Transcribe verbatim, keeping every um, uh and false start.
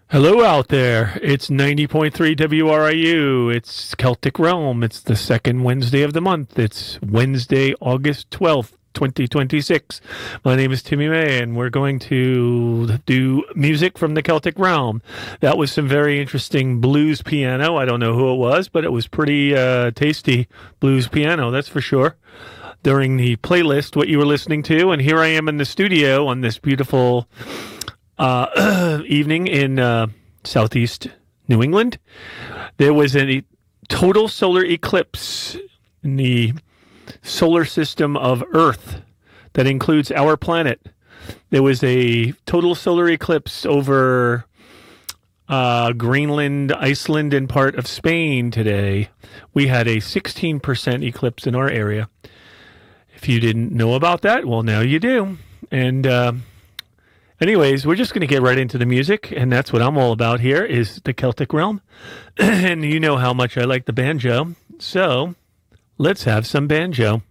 Hello out there. It's ninety point three W R I U. It's Celtic Realm. It's the second Wednesday of the month. It's Wednesday, August twelfth, twenty twenty-six. My name is Timmy May, and we're going to do music from the Celtic Realm. That was some very interesting blues piano. I don't know who it was, but it was pretty uh, tasty blues piano, that's for sure. During the playlist, what you were listening to, and here I am in the studio on this beautiful Uh, evening in uh, southeast New England. There was a total solar eclipse in the solar system of Earth that includes our planet. There was a total solar eclipse over uh, Greenland, Iceland, and part of Spain today. We had a sixteen percent eclipse in our area. If you didn't know about that, well, now you do. And uh, Anyways, we're just going to get right into the music, and that's what I'm all about here, is the Celtic Realm. And you know how much I like the banjo, so let's have some banjo.